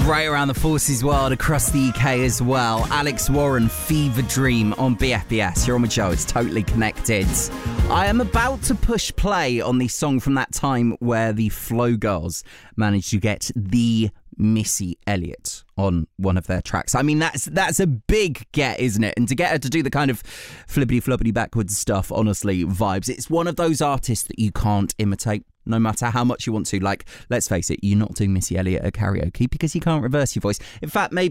right around the Forces world, across the UK as well. Alex Warren, Fever Dream on BFBS. You're on with Joe, it's totally connected. I am about to push play on the song from that time where the Flow Girls managed to get the Missy Elliott on one of their tracks. I mean, that's a big get, isn't it? And to get her to do the kind of flippity-floppity backwards stuff, honestly, vibes. It's one of those artists that you can't imitate, no matter how much you want to. Like, let's face it, you're not doing Missy Elliott at karaoke because you can't reverse your voice. In fact, maybe